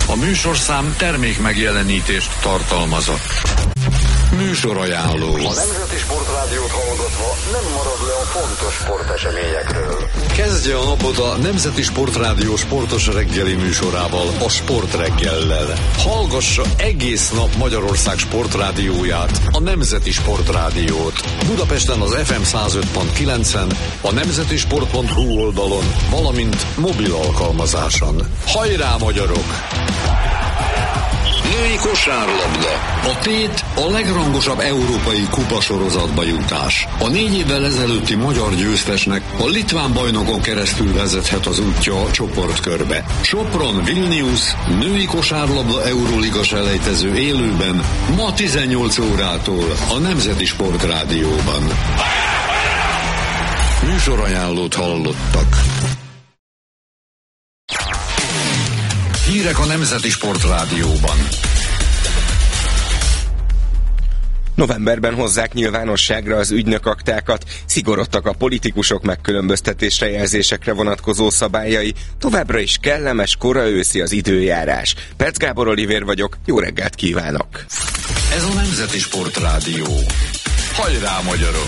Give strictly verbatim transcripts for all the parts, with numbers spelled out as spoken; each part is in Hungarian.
A műsorszám termék megjelenítést tartalmazott. Műsorajánló. A Nemzeti Sportrádiót hallgatva nem marad le a fontos sporteseményekről. Kezdje a napot a Nemzeti Sportrádió sportos reggeli műsorával, a Sportreggellel. Hallgassa egész nap Magyarország sportrádióját, a Nemzeti Sportrádiót. Budapesten az ef em száz öt pont kilencen, a nemzeti sport pont hu oldalon, valamint mobil alkalmazáson. Hajrá, magyarok! Női kosárlabda. A tét a legrangosabb európai kupasorozatba jutás. A négy évvel ezelőtti magyar győztesnek a litván bajnokon keresztül vezethet az útja a csoportkörbe. Sopron Vilnius női kosárlabda Euróliga selejtező élőben ma tizennyolc órától a Nemzeti Sportrádióban. Műsorajánlót hallottak. Hírek a Nemzeti Sportrádióban. Novemberben hozzák nyilvánosságra az ügynökaktákat, szigorodtak a politikusok megkülönböztetésre jelzésekre vonatkozó szabályai, továbbra is kellemes, kora őszi az időjárás. Perc Gábor Olivér vagyok, jó reggelt kívánok! Ez a Nemzeti Sportrádió. Hajrá, magyarok!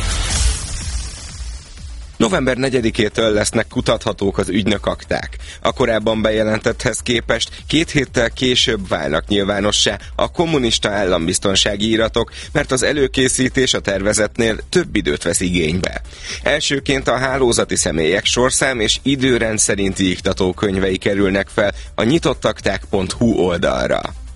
November negyedikétől lesznek kutathatók az ügynökakták. A korábban bejelentetthez képest két héttel később válnak nyilvánossá a kommunista állambiztonsági iratok, mert az előkészítés a tervezetnél több időt vesz igénybe. Elsőként a hálózati személyek sorszám és időrend szerinti iktatókönyvei kerülnek fel a nyitottakták pont hu oldalra.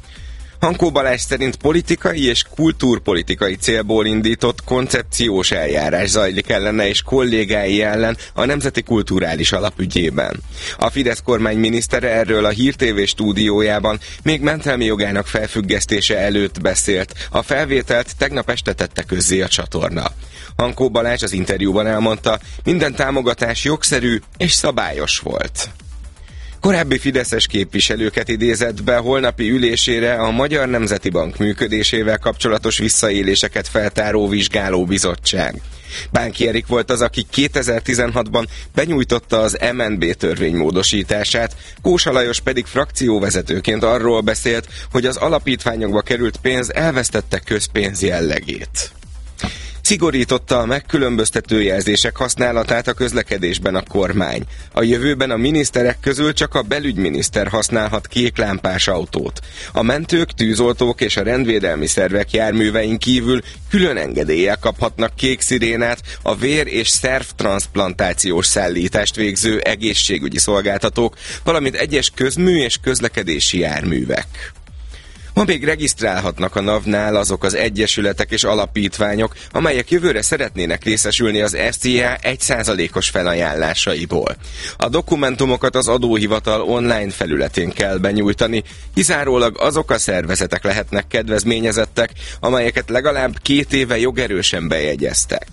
Hankó Balázs szerint politikai és kultúrpolitikai célból indított koncepciós eljárás zajlik ellene és kollégái ellen a Nemzeti Kulturális Alap ügyében. A Fidesz kormány minisztere erről a Hír té vé stúdiójában még mentelmi jogának felfüggesztése előtt beszélt. A felvételt tegnap este tette közzé a csatorna. Hankó Balázs az interjúban elmondta, minden támogatás jogszerű és szabályos volt. Korábbi fideszes képviselőket idézett be holnapi ülésére a Magyar Nemzeti Bank működésével kapcsolatos visszaéléseket feltáró vizsgálóbizottság. Bánki Erik volt az, aki kétezer-tizenhatban benyújtotta az em en bé törvény módosítását, Kósa Lajos pedig frakcióvezetőként arról beszélt, hogy az alapítványokba került pénz elvesztette közpénz jellegét. Szigorította a megkülönböztető jelzések használatát a közlekedésben a kormány. A jövőben a miniszterek közül csak a belügyminiszter használhat kéklámpás autót. A mentők, tűzoltók és a rendvédelmi szervek járművein kívül külön engedéllyel kaphatnak kék szirénát a vér- és szervtranszplantációs szállítást végző egészségügyi szolgáltatók, valamint egyes közmű és közlekedési járművek. Ma még regisztrálhatnak a navnál azok az egyesületek és alapítványok, amelyek jövőre szeretnének részesülni az ef cé á egy százalékos felajánlásaiból. A dokumentumokat az adóhivatal online felületén kell benyújtani, kizárólag azok a szervezetek lehetnek kedvezményezettek, amelyeket legalább két éve jogerősen bejegyeztek.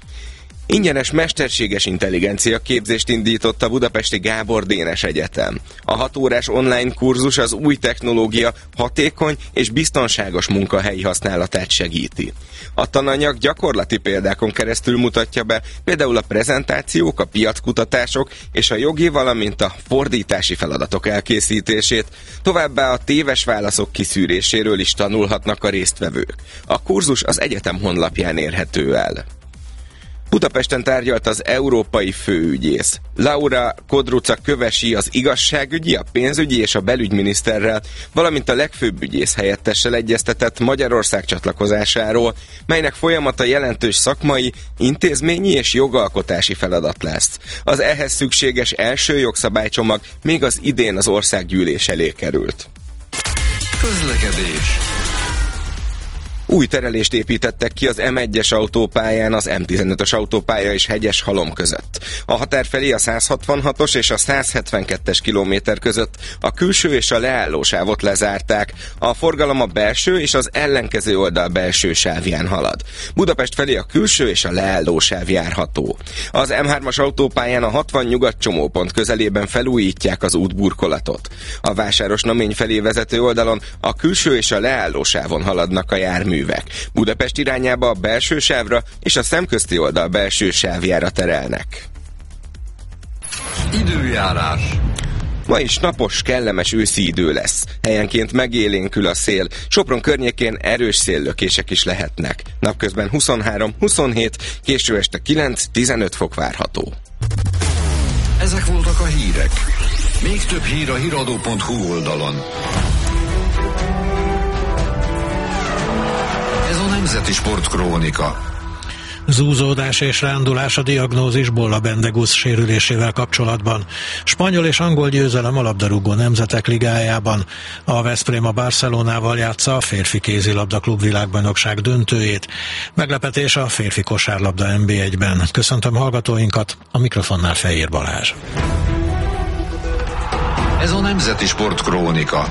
Ingyenes mesterséges intelligencia képzést indított a budapesti Gábor Dénes Egyetem. A hat órás online kurzus az új technológia hatékony és biztonságos munkahelyi használatát segíti. A tananyag gyakorlati példákon keresztül mutatja be például a prezentációk, a piackutatások és a jogi, valamint a fordítási feladatok elkészítését, továbbá a téves válaszok kiszűréséről is tanulhatnak a résztvevők. A kurzus az egyetem honlapján érhető el. Budapesten tárgyalt az európai főügyész. Laura Kodruca Kövesi az igazságügyi, a pénzügyi és a belügyminiszterrel, valamint a legfőbb ügyész helyettessel egyeztetett Magyarország csatlakozásáról, melynek folyamata jelentős szakmai, intézményi és jogalkotási feladat lesz. Az ehhez szükséges első jogszabálycsomag még az idén az országgyűlés elé került. Közlekedés. Új terelést építettek ki az em egyes autópályán az em tizenötös autópálya és Hegyeshalom között. A határ felé a száz hatvanhatos és a száz hetvenkettes kilométer között a külső és a leálló sávot lezárták. A forgalom a belső és az ellenkező oldal belső sávján halad. Budapest felé a külső és a leálló sáv járható. Az em hármas autópályán a hatvan nyugat csomópont közelében felújítják az útburkolatot. A Vásárosnamény felé vezető oldalon a külső és a leálló sávon haladnak a járművek. Budapest irányába a belső sávra és a szemközti oldal belső sávjára terelnek. Időjárás. Ma is napos, kellemes őszi idő lesz. Helyenként megélénkül a szél. Sopron környékén erős széllökések is lehetnek. Napközben huszonhárom huszonhét, késő este kilenc-tizenöt fok várható. Ezek voltak a hírek. Még több hír a híradó pont hu oldalon. Ez a Nemzeti Sportkrónika. Zúzódás és rándulás a diagnózis Bolla Bendegúz sérülésével kapcsolatban. Spanyol és angol győzelem a labdarúgó nemzetek ligájában. A Veszprém a Barcelonával játsza a férfi kézilabda klubvilágbajnokság döntőjét. Meglepetés a férfi kosárlabda en bé egyben. Köszöntöm hallgatóinkat, a mikrofonnál Fejér Balázs. Ez a Nemzeti Sportkrónika.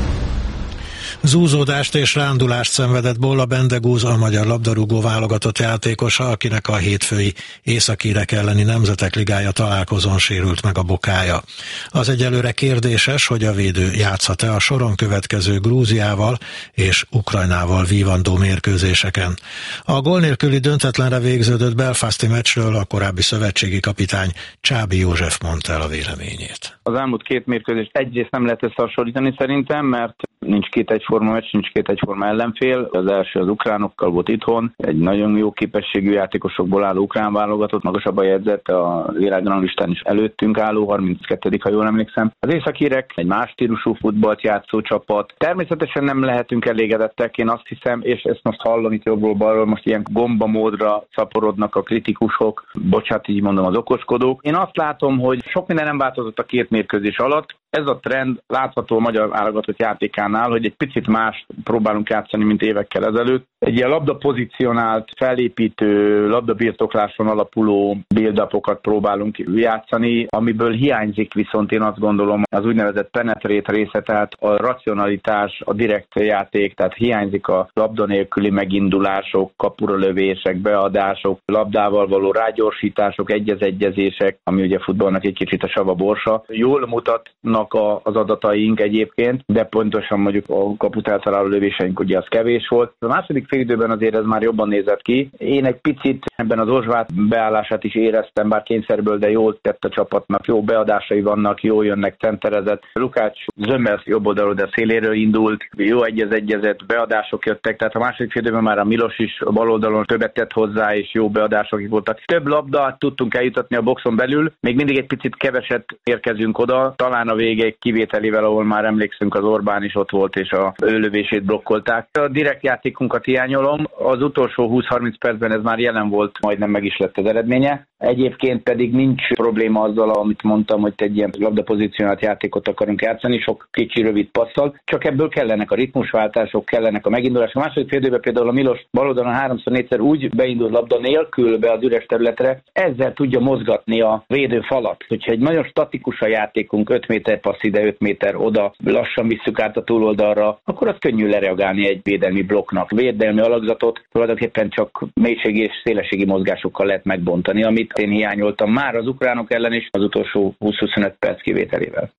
Zúzódást és rándulást szenvedett Bolla Bendegúz, a magyar labdarúgó válogatott játékosa, akinek a hétfői északírek elleni Nemzetek Ligája találkozón sérült meg a bokája. Az egyelőre kérdéses, hogy a védő játszhat-e a soron következő Grúziával és Ukrajnával vívandó mérkőzéseken. A gól nélküli döntetlenre végződött belfasti meccsről a korábbi szövetségi kapitány Csábi József mondta el a véleményét. Az elmúlt két mérkőzést egyrészt nem lehet összehasonlítani szerintem, mert nincs két egyforma meccs, nincs két egyforma ellenfél. Az első az ukránokkal volt itthon, egy nagyon jó képességű játékosokból álló ukrán válogatott, magasabban jegyzett, a világranglistán is előttünk álló, harminckettedik ha jól emlékszem. Az északírek egy más stílusú futballt játszó csapat. Természetesen nem lehetünk elégedettek, én azt hiszem, és ezt most hallom itt jobbról-balról, most ilyen gombamódra szaporodnak a kritikusok, bocsánat, így mondom, az okoskodók. Én azt látom, hogy sok minden nem változott a két mérkőzés alatt. Ez a trend látható a magyar válogatott játékánál, hogy egy picit más próbálunk játszani, mint évekkel ezelőtt. Egy ilyen labdapozícionált, felépítő, labdabirtokláson alapuló build-upokat próbálunk játszani, amiből hiányzik viszont én azt gondolom az úgynevezett penetrate része, tehát a racionalitás, a direkt játék, tehát hiányzik a labda nélküli megindulások, kapura lövések, beadások, labdával való rágyorsítások, egyez-egyezések, ami ugye futballnak egy kicsit a sava borsa. Jól mutatnak az adataink egyébként, de pontosan mondjuk a kaput eltaláló lövéseink ugye az kevés volt. A második fél időben azért ez már jobban nézett ki. Én egy picit ebben az Ozsvát beállását is éreztem, bár kényszerből, de jól tett a csapatnak, jó beadásai vannak, jól jönnek, centerezett. Lukács Zömmel jobb oldalról, de széléről indult, jó egyez-egyezett, beadások jöttek, tehát a második fél időben már a Milos is a bal oldalon többet tett hozzá, és jó beadások voltak. Több labdát tudtunk eljutatni a boxon belül, még mindig egy picit keveset érkezünk oda, talán a végéig kivételével, ahol már emlékszünk, az Orbán is ott volt, és a ő lövését blokkolták. A direkt játékunkat hiányolom, az utolsó húsz-harminc percben ez már jelen volt, majdnem meg is lett az eredménye. Egyébként pedig nincs probléma azzal, amit mondtam, hogy egy ilyen labdapozícionált játékot akarunk játszani, sok kicsi rövid passzal, csak ebből kellenek a ritmusváltások, kellenek a megindulások. A második fél időben például a Milos baloldalon háromszor négyszer úgy beindult labda nélkül be az üres területre, ezzel tudja mozgatni a védő falat. Hogyha egy nagyon statikus a játékunk, öt méter passz ide, öt méter oda, lassan visszük át a túloldalra, akkor az könnyű lereagálni egy védelmi blokknak. Védelmi alakzatot tulajdonképpen csak mélységi és szélességi mozgásokkal lehet megbontani, amit én hiányoltam már az ukránok ellen is, az utolsó húsz-huszonöt perc kivételével.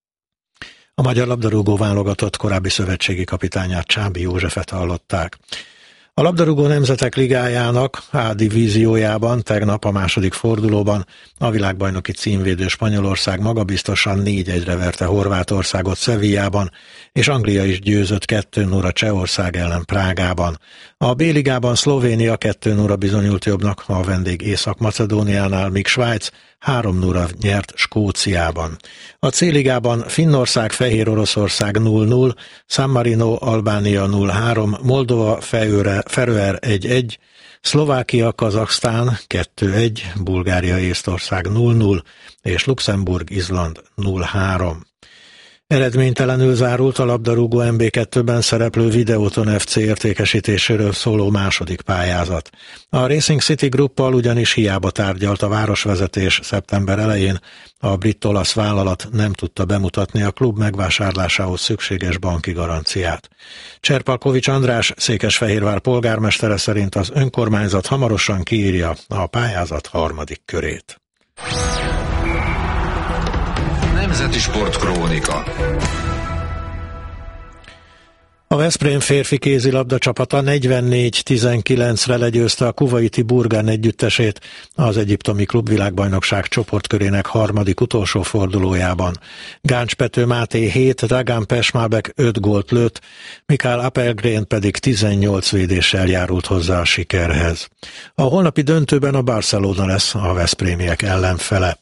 A magyar labdarúgó válogatott korábbi szövetségi kapitányát, Csábi Józsefet hallották. A labdarúgó nemzetek ligájának A divíziójában tegnap a második fordulóban a világbajnoki címvédő Spanyolország magabiztosan négy egyre verte Horvátországot Sevillában, és Anglia is győzött kettő nulla Csehország ellen Prágában. A B-ligában Szlovénia kettő nulla bizonyult jobbnak a vendég Észak-Macedóniánál, míg Svájc három nulla nyert Skóciában. A C-ligában Finnország Fehér Oroszország nulla nulla, San Marino Albánia nulla három, Moldova Feröer egy egy, Szlovákia Kazaksztán kettő egy, Bulgária Észtország nulla nulla és Luxemburg Izland nulla három. Eredménytelenül zárult a labdarúgó em bé kettőben szereplő Videoton ef cé értékesítéséről szóló második pályázat. A Racing City Gruppal ugyanis hiába tárgyalt a városvezetés szeptember elején, a brit-olasz vállalat nem tudta bemutatni a klub megvásárlásához szükséges banki garanciát. Cserpalkovics András, Székesfehérvár polgármestere szerint az önkormányzat hamarosan kiírja a pályázat harmadik körét. Nemzeti Sportkrónika. A Veszprém férfi kézilabda csapata negyvennégy tizenkilencre legyőzte a kuvaiti Burgán együttesét az egyiptomi klubvilágbajnokság csoportkörének harmadik utolsó fordulójában. Gáncs Pető Máté hét, Dragan Pesmálbek öt gólt lőtt, Mikael Appelgren pedig tizennyolc védéssel járult hozzá a sikerhez. A holnapi döntőben a Barcelona lesz a veszprémiek ellenfele.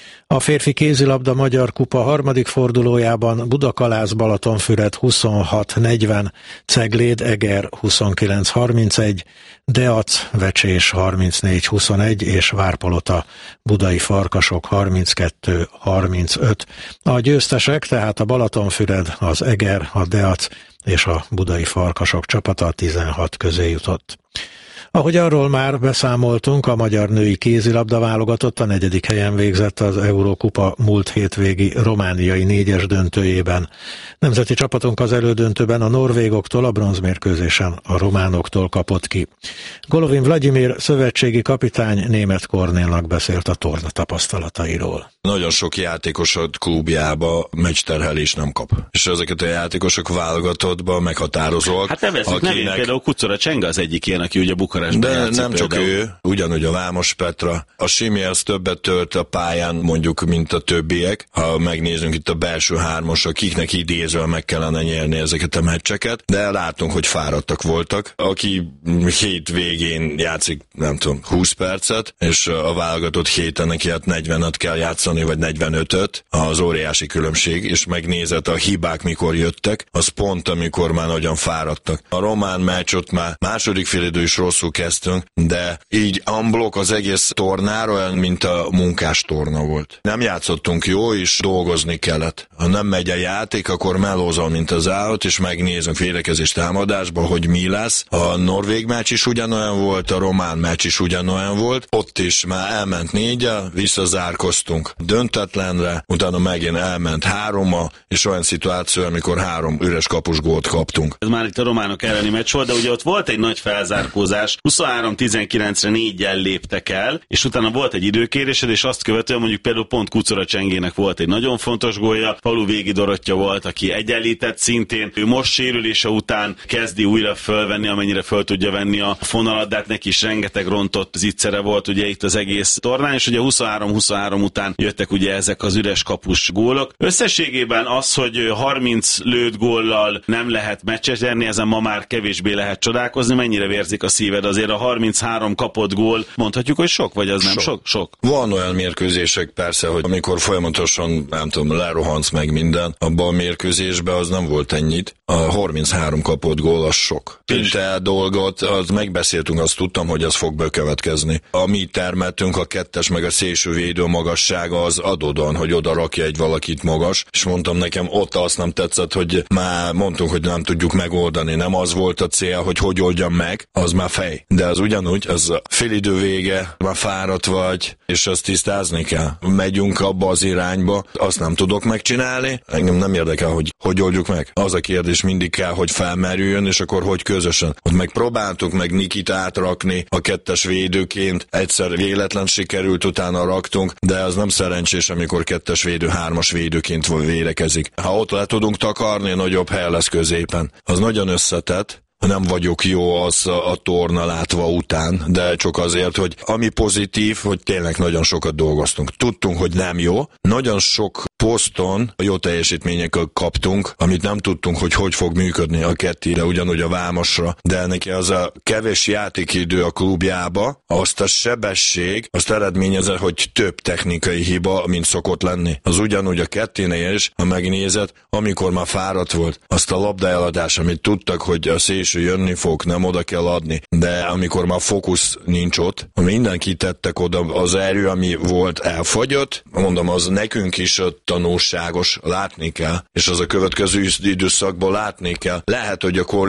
A férfi kézilabda Magyar Kupa harmadik fordulójában Budakalász Balatonfüred huszonhat negyven, Cegléd Eger huszonkilenc harmincegy, Deac Vecsés harmincnégy huszonegy és Várpalota Budai Farkasok harminckettő harmincöt. A győztesek tehát a Balatonfüred, az Eger, a Deac és a Budai Farkasok csapata tizenhat közé jutott. Ahogy arról már beszámoltunk, a magyar női kézilabda válogatott a negyedik helyen végzett az Eurókupa múlt hétvégi romániai négyes döntőjében. Nemzeti csapatunk az elődöntőben a norvégoktól, a bronzmérkőzésen a románoktól kapott ki. Golovin Vladimir szövetségi kapitány Németh Kornélnak beszélt a torna tapasztalatairól. Nagyon sok játékosod klubjába meccsterhelés nem kap. És ezeket a játékosok válogatottba meghatározóak. Hát nevezzük akinek... nevén, például Kucora Csenga az egyik ilyen, aki ugye Bukarestben De játszik nem csak például. ő, ugyanúgy a Vámos Petra. A Simi az többet tört a pályán mondjuk, mint a többiek. Ha megnézzünk itt a belső hármas, akiknek idézően meg kellene nyerni ezeket a meccseket, de látunk, hogy fáradtak voltak. Aki hét végén játszik, nem tudom, húsz percet, és a válogatott héten neki hát negyvenet kell játszani, vagy negyvenötöt, az óriási különbség, és megnézett a hibák mikor jöttek, az pont amikor már nagyon fáradtak. A román meccsot már második félidő is rosszul kezdtünk, de így unblock az egész tornára olyan, mint a munkás torna volt. Nem játszottunk jó, és dolgozni kellett. Ha nem megy a játék, akkor melózol, mint az állat, és megnézünk védekezés támadásban, hogy mi lesz. A norvég meccs is ugyanolyan volt, a román meccs is ugyanolyan volt. Ott is már elment négyel, visszazárkoztunk döntetlenre, utána megint elment hárommal, és olyan szituáció, amikor három üres kapus gólt kaptunk. Ez már itt a románok elleni meccs volt, de ugye ott volt egy nagy felzárkózás, huszonhárom tizenkilencre néggyel léptek el, és utána volt egy időkérésed, és azt követően mondjuk például pont Kucora Csengének volt egy nagyon fontos gólja, Falu Végi Dorottya volt, aki egyenlített szintén, ő most sérülése után kezdi újra fölvenni, amennyire föl tudja venni a fonalat, de hát neki is rengeteg rontott zicsere volt ugye itt az egész tornán, és ugye huszonhárom huszonhárom után jöttek ugye ezek az üres kapus gólok. Összességében az, hogy harminc lőtt góllal nem lehet meccset nyerni, ezen ma már kevésbé lehet csodálkozni, mennyire vérzik a szíved, azért a harminchárom kapott gól, mondhatjuk, hogy sok, vagy az nem sok? Sok. sok. Van olyan mérkőzések persze, hogy amikor folyamatosan, nem tudom, lerohansz meg minden, abban a mérkőzésben az nem volt ennyit. A harminchárom kapott gól az sok. Tinte dolgot, az megbeszéltünk, azt tudtam, hogy ez fog bekövetkezni. A mi termeltünk, a kettes meg a szélső védő magassága az adódon, hogy oda rakja egy valakit magas, és mondtam nekem, ott azt nem tetszett, hogy már mondtunk, hogy nem tudjuk megoldani, nem az volt a cél, hogy hogy oldjam meg, az már fej. De az ugyanúgy, az a félidő vége, már fáradt vagy, és azt tisztázni kell. Megyünk abba az irányba, azt nem tudok megcsinálni, engem nem érdekel, hogy hogy oldjuk meg. Az a kérdés mindig kell, hogy felmerüljön, és akkor hogy közösen. Ott megpróbáltuk meg Nikit átrakni a kettes védőként, egyszer véletlen sikerült, utána raktunk, de az nem szerencsés, amikor kettes védő hármas védőként védekezik. Ha ott le tudunk takarni, nagyobb hely lesz középen. Az nagyon összetett. Nem vagyok jó az a, a torna látva után, de csak azért, hogy ami pozitív, hogy tényleg nagyon sokat dolgoztunk. Tudtunk, hogy nem jó. Nagyon sok poszton jó teljesítményekkel kaptunk, amit nem tudtunk, hogy hogy fog működni a kettire, ugyanúgy a Vámosra, de neki az a kevés játékidő a klubjába, azt a sebesség, azt eredményezett, hogy több technikai hiba, mint szokott lenni. Az ugyanúgy a ketténél is, ha megnézed, amikor már fáradt volt, azt a labdaeladás, amit tudtak, hogy a szélső jönni fog, nem oda kell adni, de amikor már fókusz nincs ott, mindenki tettek oda, az erő, ami volt, elfogyott, mondom, az nekünk is tanulságos, látni kell, és az a következő időszakban látni kell. Lehet, hogy a